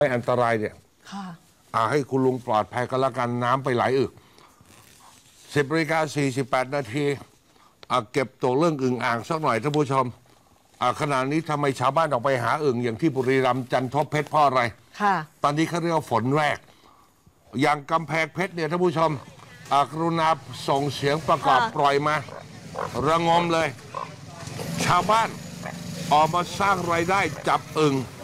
ไม่อันตรายเนี่ยให้คุณลุงปลอดภัยก็แล้วกันน้ำไปไหลอึก10:48 นาทีเก็บตัวเรื่องอึ่งอ่างสักหน่อยท่านผู้ชมขณะนี้ทำไมชาวบ้านออกไปหาอึ่งอย่างที่บุรีรัมย์จันทบเพชรเพราะอะไรตอนนี้เขาเรียกว่าฝนแรกอย่างกำแพงเพชรเนี่ยท่านผู้ชมกรุณาส่งเสียงประกอบปล่อยมาระงมเลยชาวบ้านออกมาสร้างรายได้จับอึ่ง